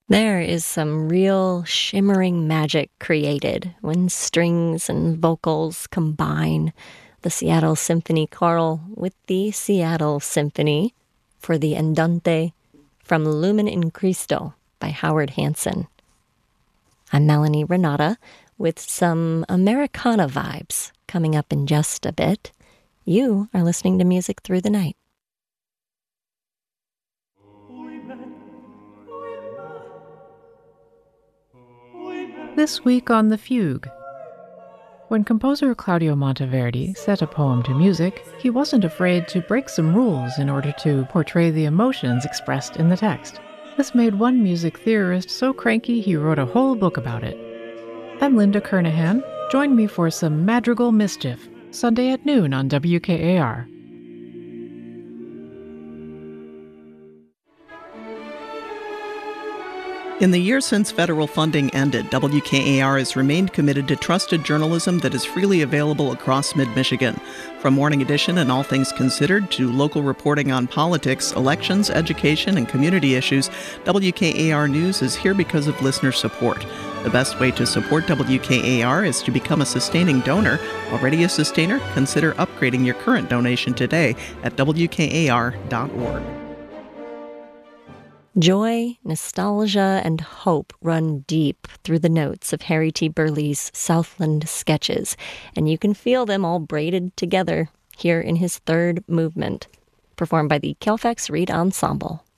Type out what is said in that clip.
There is some real shimmering magic created when strings and vocals combine. The Seattle Symphony Choral with the Seattle Symphony for the Andante from Lumen in Cristo by Howard Hanson. I'm Melanie Renata with some Americana vibes coming up in just a bit. You are listening to Music Through the Night. This week on The Fugue. When composer Claudio Monteverdi set a poem to music, he wasn't afraid to break some rules in order to portray the emotions expressed in the text. This made one music theorist so cranky he wrote a whole book about it. I'm Linda Kernahan. Join me for some madrigal mischief, Sunday at noon on WKAR. In the year since federal funding ended, WKAR has remained committed to trusted journalism that is freely available across mid-Michigan. From Morning Edition and All Things Considered to local reporting on politics, elections, education, and community issues, WKAR News is here because of listener support. The best way to support WKAR is to become a sustaining donor. Already a sustainer? Consider upgrading your current donation today at WKAR.org. Joy, nostalgia, and hope run deep through the notes of Harry T. Burleigh's Southland sketches, and you can feel them all braided together here in his third movement, performed by the Colfax Reed Ensemble.